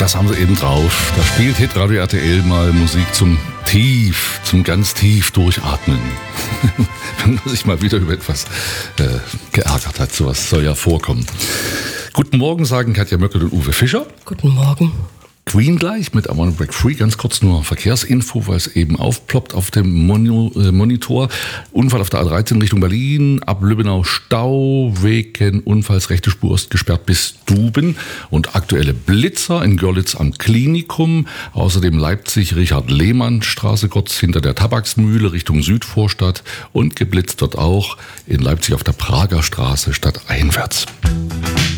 Das haben sie eben drauf. Da spielt Hitradio RTL mal Musik zum ganz tief durchatmen. Wenn man sich mal wieder über etwas geärgert hat. Sowas soll ja vorkommen. Guten Morgen, sagen Katja Möckel und Uwe Fischer. Guten Morgen. Queen gleich mit I Wanna Break Free. Ganz kurz nur Verkehrsinfo, weil es eben aufploppt auf dem Monitor. Unfall auf der A13 Richtung Berlin. Ab Lübbenau Stau. Wegen Unfalls rechte Spur ist gesperrt bis Duben. Und aktuelle Blitzer in Görlitz am Klinikum. Außerdem Leipzig Richard-Lehmann-Straße kurz hinter der Tabaksmühle Richtung Südvorstadt. Und geblitzt dort auch in Leipzig auf der Prager Straße stadteinwärts.